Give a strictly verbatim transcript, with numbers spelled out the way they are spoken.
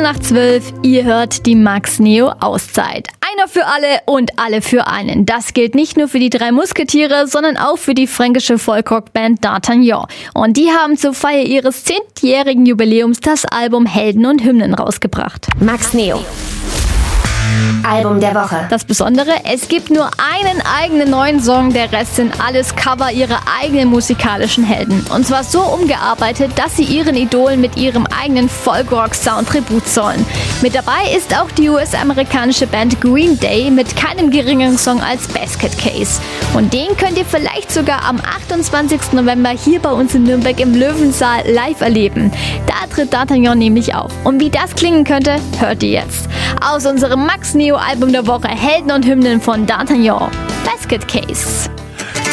nach zwölf, ihr hört die Max Neo Auszeit. Einer für alle und alle für einen. Das gilt nicht nur für die drei Musketiere, sondern auch für die fränkische Folkrock-Band D'Artagnan. Und die haben zur Feier ihres zehnjährigen Jubiläums das Album Helden und Hymnen rausgebracht. Max Neo. Album der Woche. Das Besondere, es gibt nur einen eigenen neuen Song, der Rest sind alles Cover ihrer eigenen musikalischen Helden. Und zwar so umgearbeitet, dass sie ihren Idolen mit ihrem eigenen Folkrock-Sound Tribut zollen. Mit dabei ist auch die U S-amerikanische Band Green Day mit keinem geringeren Song als Basket Case. Und den könnt ihr vielleicht sogar am achtundzwanzigsten November hier bei uns in Nürnberg im Löwensaal live erleben. Da tritt D'Artagnan nämlich auf. Und wie das klingen könnte, hört ihr jetzt. Aus unserem Max Neo Album der Woche Helden und Hymnen von D'Artagnan, Basket Case.